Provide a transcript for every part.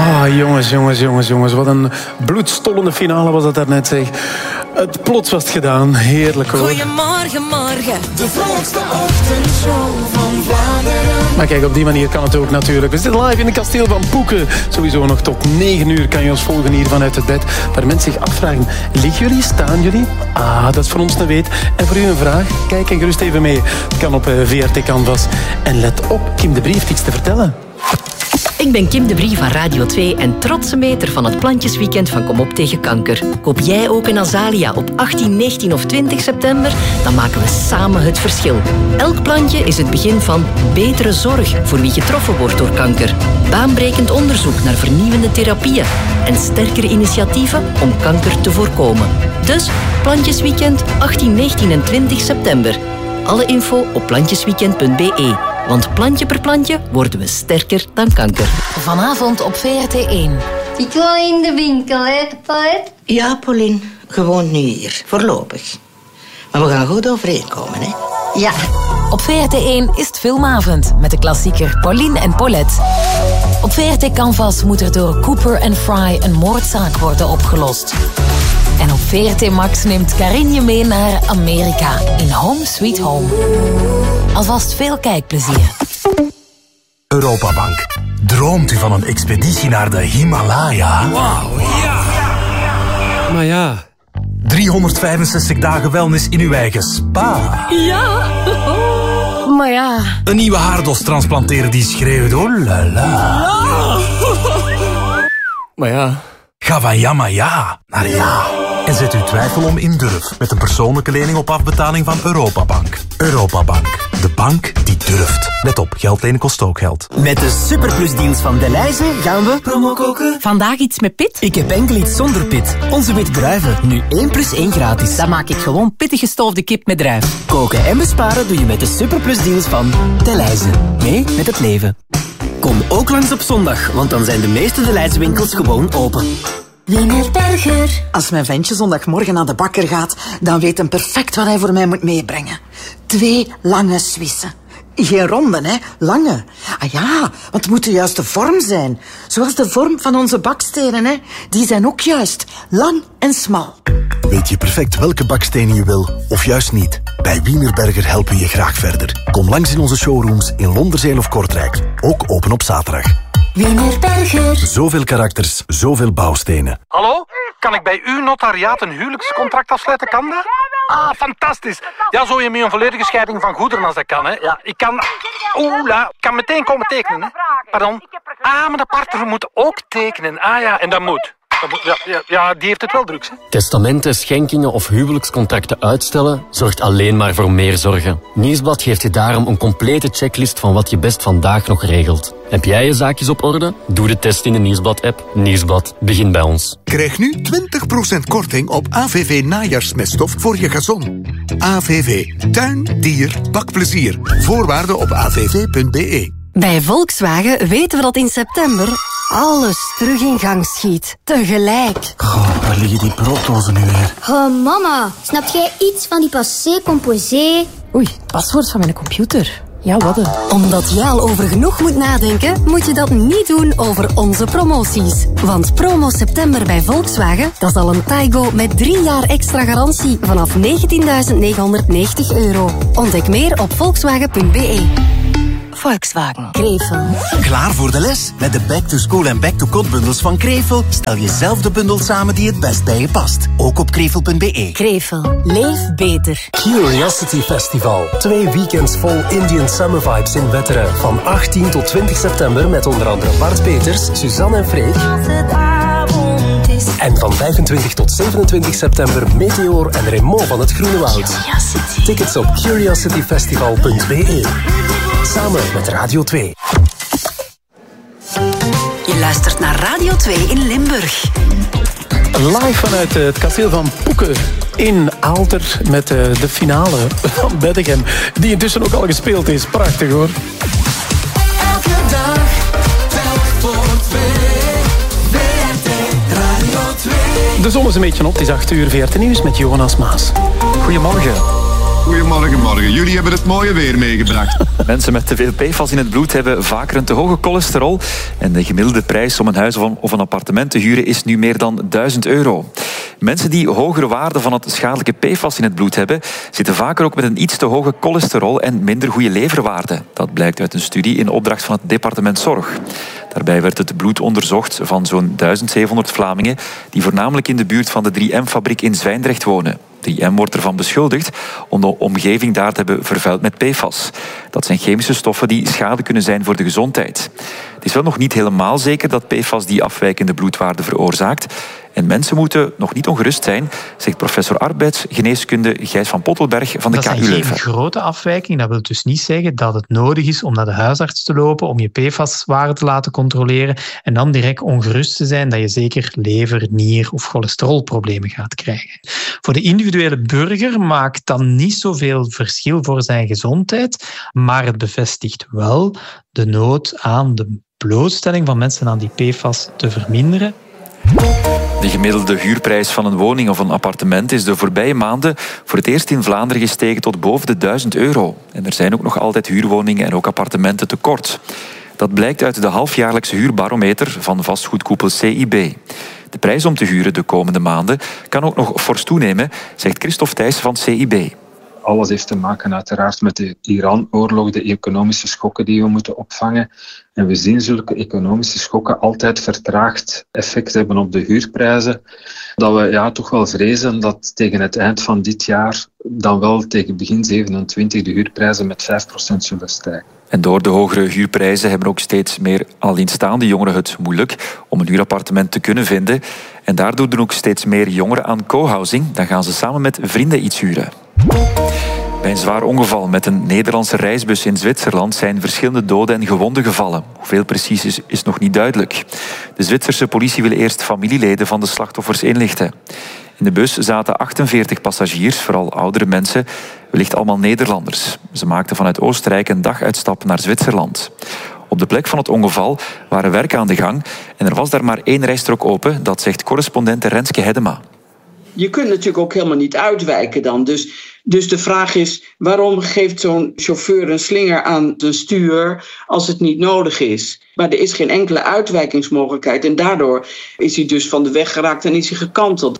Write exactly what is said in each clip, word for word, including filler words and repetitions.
Ah, jongens, jongens, jongens, jongens. Wat een bloedstollende finale was dat daarnet, zeg. Het plots was het gedaan. Heerlijk, hoor. Goedemorgen, morgen. De vrolijkste ochtendshow van Vlaanderen. Maar kijk, op die manier kan het ook natuurlijk. We zitten live in het kasteel van Poeken. Sowieso nog tot negen uur kan je ons volgen hier vanuit het bed. Waar mensen zich afvragen, liggen jullie, staan jullie? Ah, dat is voor ons een weet. En voor u een vraag? Kijk en gerust even mee. Het kan op V R T Canvas. En let op, Kim de Brie heeft iets te vertellen. Ik ben Kim de Brie van Radio twee en trotse meter van het Plantjesweekend van Kom op tegen kanker. Koop jij ook een azalea op achttien, negentien of twintig september? Dan maken we samen het verschil. Elk plantje is het begin van betere zorg voor wie getroffen wordt door kanker. Baanbrekend onderzoek naar vernieuwende therapieën en sterkere initiatieven om kanker te voorkomen. Dus Plantjesweekend achttien, negentien en twintig september. Alle info op plantjesweekend punt b e. Want plantje per plantje worden we sterker dan kanker. Vanavond op V R T één. Ik wil in de winkel, hè, Paulette? Ja, Pauline. Gewoon nu hier. Voorlopig. Maar we gaan goed overeenkomen, hè? Ja. Op V R T één is het filmavond met de klassieker Pauline en Paulette. Op V R T Canvas moet er door Cooper en Fry een moordzaak worden opgelost. En op V R T Max neemt Karin je mee naar Amerika in Home Sweet Home. Alvast veel kijkplezier. Europabank. Droomt u van een expeditie naar de Himalaya? Wauw, ja! Maar ja... driehonderdvijfenzestig dagen wellness in uw eigen spa. Ja! Maar ja... Een nieuwe haardos transplanteren die schreeuwt, oh la la. Ja! Maar ja... Ga van ja maar ja naar ja. En zet uw twijfel om in durf met een persoonlijke lening op afbetaling van Europabank. Europabank, de bank die durft. Let op, geld lenen kost ook geld. Met de superplusdeals van Delhaize gaan we promo koken. Vandaag iets met pit? Ik heb enkel iets zonder pit. Onze witte druiven, nu één plus één gratis. Dan maak ik gewoon pittig gestoofde kip met druif. Koken en besparen doe je met de superplusdeals van Delhaize. Mee met het leven. Kom ook langs op zondag, want dan zijn de meeste Delhaize winkels gewoon open. Wienerberger. Als mijn ventje zondagmorgen naar de bakker gaat, dan weet hij perfect wat hij voor mij moet meebrengen. Twee lange Swissen. Geen ronde, hè? Lange. Ah ja, want het moet de juiste vorm zijn. Zoals de vorm van onze bakstenen, hè? Die zijn ook juist. Lang en smal. Weet je perfect welke bakstenen je wil, of juist niet? Bij Wienerberger helpen we je graag verder. Kom langs in onze showrooms in Londerzeel of Kortrijk. Ook open op zaterdag. Wienerberger. Zoveel karakters, zoveel bouwstenen. Hallo? Kan ik bij uw notariaat een huwelijkscontract afsluiten? Kan dat? Ah, fantastisch. Ja, zo je met een volledige scheiding van goederen als dat kan, hè. Ja, ik kan... Oeh, ik kan meteen komen tekenen, hè. Pardon? Ah, maar de partner moet ook tekenen. Ah ja, en dat moet. Dat moet ja, ja, ja, die heeft het wel druk, hè. Testamenten, schenkingen of huwelijkscontracten uitstellen zorgt alleen maar voor meer zorgen. Nieuwsblad geeft je daarom een complete checklist van wat je best vandaag nog regelt. Heb jij je zaakjes op orde? Doe de test in de Nieuwsblad-app. Nieuwsblad, begin bij ons. Krijg nu twintig procent korting op A V V najaarsmeststof voor je gazon. A V V, tuin, dier, bakplezier. Voorwaarden op a v v punt b e. Bij Volkswagen weten we dat in september alles terug in gang schiet. Tegelijk. Goh, waar liggen die brooddozen nu weer? Oh, mama. Snap jij iets van die passé composé? Oei, paswoord van mijn computer. Ja, wat een. Omdat jij al over genoeg moet nadenken, moet je dat niet doen over onze promoties. Want promo september bij Volkswagen, dat is al een Taigo met drie jaar extra garantie vanaf negentienduizend negenhonderdnegentig euro. Ontdek meer op volkswagen punt b e. Volkswagen. Krevel. Klaar voor de les? Met de Back to School en Back to Code bundels van Krevel stel je zelf de bundel samen die het best bij je past. Ook op krevel punt b e. Krevel. Leef beter. Curiosity Festival. Twee weekends vol Indian Summer Vibes in Wetteren. Van achttien tot twintig september met onder andere Bart Peters, Suzanne en Freek. En van vijfentwintig tot zevenentwintig september Meteor en Raymond van het Groene Woud. Curiosity. Tickets op curiosity festival punt b e. Samen met Radio twee. Je luistert naar Radio twee in Limburg. Live vanuit het kasteel van Poeken in Aalter met de finale van Beddegem, die intussen ook al gespeeld is. Prachtig, hoor. Elke dag, telk voor twee. V R T Radio twee. De zon is een beetje op. Het is acht uur V R T Nieuws met Jonas Maas. Goedemorgen. Goedemorgen, morgen. Jullie hebben het mooie weer meegebracht. Mensen met te veel P F A S in het bloed hebben vaker een te hoge cholesterol. En de gemiddelde prijs om een huis of een appartement te huren is nu meer dan duizend euro. Mensen die hogere waarden van het schadelijke P F A S in het bloed hebben, zitten vaker ook met een iets te hoge cholesterol en minder goede leverwaarden. Dat blijkt uit een studie in opdracht van het departement Zorg. Daarbij werd het bloed onderzocht van zo'n duizend zevenhonderd Vlamingen die voornamelijk in de buurt van de drie M-fabriek in Zwijndrecht wonen. drie M wordt ervan beschuldigd om de omgeving daar te hebben vervuild met P F A S. Dat zijn chemische stoffen die schadelijk kunnen zijn voor de gezondheid. Het is wel nog niet helemaal zeker dat P F A S die afwijkende bloedwaarde veroorzaakt. En mensen moeten nog niet ongerust zijn, zegt professor arbeidsgeneeskunde Gijs van Pottelberg van de dat K U zijn Leuven. geen grote afwijking. Dat wil dus niet zeggen dat het nodig is om naar de huisarts te lopen, om je P F A S-waarde te laten controleren en dan direct ongerust te zijn dat je zeker lever-, nier- of cholesterolproblemen gaat krijgen. Voor de individuele burger maakt dat niet zoveel verschil voor zijn gezondheid, maar het bevestigt wel de nood aan de blootstelling van mensen aan die P F A S te verminderen. De gemiddelde huurprijs van een woning of een appartement is de voorbije maanden voor het eerst in Vlaanderen gestegen tot boven de duizend euro. En er zijn ook nog altijd huurwoningen en ook appartementen tekort. Dat blijkt uit de halfjaarlijkse huurbarometer van vastgoedkoepel C I B. De prijs om te huren de komende maanden kan ook nog fors toenemen, zegt Christophe Thijs van C I B. Alles heeft te maken uiteraard met de Iran-oorlog, de economische schokken die we moeten opvangen. En we zien zulke economische schokken altijd vertraagd effect hebben op de huurprijzen. Dat we ja, toch wel vrezen dat tegen het eind van dit jaar, dan wel tegen begin zevenentwintig, de huurprijzen met vijf procent zullen stijgen. En door de hogere huurprijzen hebben ook steeds meer alleenstaande jongeren het moeilijk om een huurappartement te kunnen vinden. En daardoor doen ook steeds meer jongeren aan co-housing. Dan gaan ze samen met vrienden iets huren. Bij een zwaar ongeval met een Nederlandse reisbus in Zwitserland zijn verschillende doden en gewonden gevallen. Hoeveel precies is, is nog niet duidelijk. De Zwitserse politie wil eerst familieleden van de slachtoffers inlichten. In de bus zaten achtenveertig passagiers, vooral oudere mensen, wellicht allemaal Nederlanders. Ze maakten vanuit Oostenrijk een daguitstap naar Zwitserland. Op de plek van het ongeval waren werken aan de gang en er was daar maar één rijstrook open, dat zegt correspondent Renske Hedema. Je kunt natuurlijk ook helemaal niet uitwijken dan. Dus, dus de vraag is, waarom geeft zo'n chauffeur een slinger aan zijn stuur als het niet nodig is? Maar er is geen enkele uitwijkingsmogelijkheid en daardoor is hij dus van de weg geraakt en is hij gekanteld.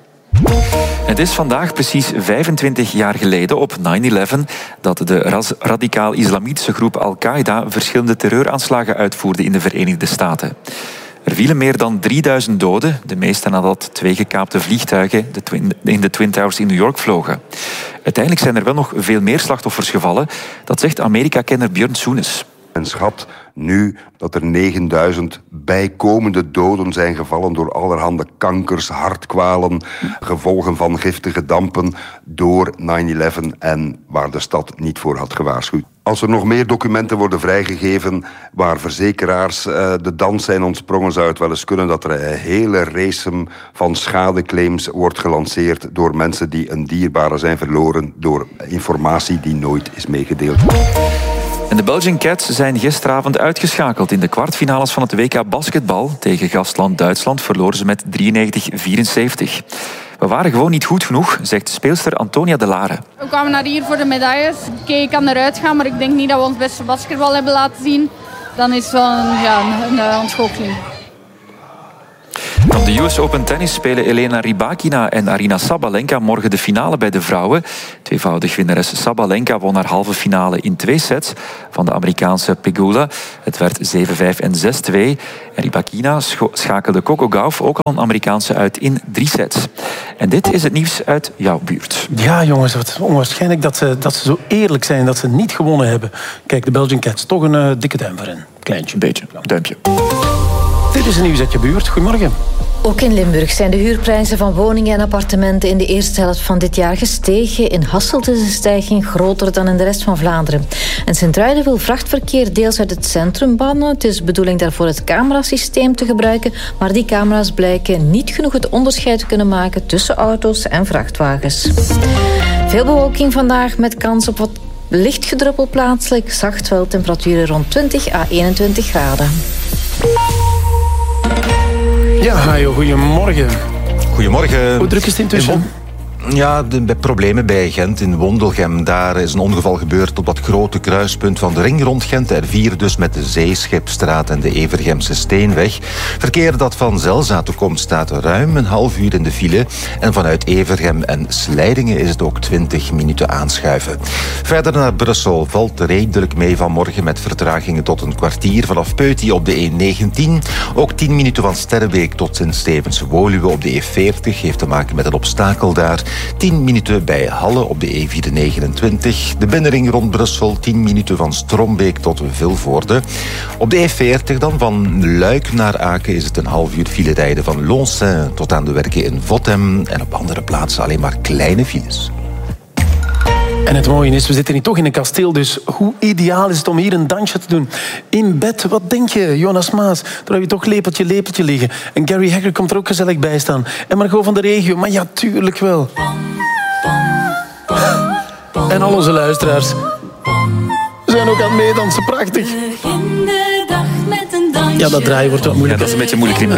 Het is vandaag precies vijfentwintig jaar geleden, op nine eleven, dat de radicaal-islamitische groep Al-Qaeda verschillende terreuraanslagen uitvoerde in de Verenigde Staten. Er vielen meer dan drieduizend doden, de meeste nadat twee gekaapte vliegtuigen in de Twin Towers in New York vlogen. Uiteindelijk zijn er wel nog veel meer slachtoffers gevallen, dat zegt Amerika-kenner Björn Soenes. Men schat nu dat er negenduizend bijkomende doden zijn gevallen door allerhande kankers, hartkwalen, gevolgen van giftige dampen door nine eleven en waar de stad niet voor had gewaarschuwd. Als er nog meer documenten worden vrijgegeven waar verzekeraars uh, de dans zijn ontsprongen, zou het wel eens kunnen dat er een hele race van schadeclaims wordt gelanceerd door mensen die een dierbare zijn verloren door informatie die nooit is meegedeeld. En de Belgian Cats zijn gisteravond uitgeschakeld in de kwartfinales van het W K basketbal. Tegen gastland Duitsland verloren ze met drieënnegentig vierenzeventig. We waren gewoon niet goed genoeg, zegt speelster Antonia de Lare. We kwamen naar hier voor de medailles. Oké, ik kan eruit gaan, maar ik denk niet dat we ons beste basketbal hebben laten zien. Dan is het wel een, ja, een, een ontgoocheling. Op de U S Open Tennis spelen Elena Rybakina en Aryna Sabalenka morgen de finale bij de vrouwen. Tweevoudig winnares Sabalenka won haar halve finale in twee sets van de Amerikaanse Pegula. Het werd zeven vijf en zes twee. En Rybakina schakelde Coco Gauff, ook al een Amerikaanse, uit in drie sets. En dit is het nieuws uit jouw buurt. Ja, jongens, het is onwaarschijnlijk dat ze, dat ze zo eerlijk zijn dat ze niet gewonnen hebben. Kijk, de Belgian Cats, toch een uh, dikke duim voor hen. Kleintje. Een beetje, duimpje. Dit is een nieuws uit je buurt. Goedemorgen. Ook in Limburg zijn de huurprijzen van woningen en appartementen in de eerste helft van dit jaar gestegen. In Hasselt is de stijging groter dan in de rest van Vlaanderen. En Sint-Truiden wil vrachtverkeer deels uit het centrum bannen. Het is de bedoeling daarvoor het camerasysteem te gebruiken, maar die camera's blijken niet genoeg het onderscheid te kunnen maken tussen auto's en vrachtwagens. Veel bewolking vandaag met kans op wat licht gedruppel plaatselijk. Zacht wel, temperaturen rond twintig à eenentwintig graden. Ja, Hajo, goedemorgen. Goedemorgen. Hoe druk is het intussen? Ja, de, bij problemen bij Gent in Wondelgem. Daar is een ongeval gebeurd op dat grote kruispunt van de ring rond Gent. R vier dus met de Zeeschipstraat en de Evergemse Steenweg. Verkeer dat van Zelzaten komt staat ruim een half uur in de file. En vanuit Evergem en Slijdingen is het ook twintig minuten aanschuiven. Verder naar Brussel valt redelijk mee vanmorgen met vertragingen tot een kwartier vanaf Peuty op de E negentien. Ook tien minuten van Sterrebeek tot Sint-Stevens-Woluwe op de E veertig heeft te maken met een obstakel daar. tien minuten bij Halle op de E vierhonderdnegenentwintig. De binnenring rond Brussel, tien minuten van Strombeek tot Vilvoorde. Op de E veertig dan, van Luik naar Aken, is het een half uur file rijden van Lonsin tot aan de werken in Vottem. En op andere plaatsen alleen maar kleine files. En het mooie is, we zitten hier toch in een kasteel, dus hoe ideaal is het om hier een dansje te doen? In bed, wat denk je, Jonas Maas? Daar heb je toch lepeltje, lepeltje liggen. En Gary Hagger komt er ook gezellig bij staan. En Margot van de Regio, maar ja, tuurlijk wel. En al onze luisteraars zijn ook aan het meedansen, prachtig. Ja, dat draaien wordt wat moeilijk. Ja, dat is een beetje moeilijk in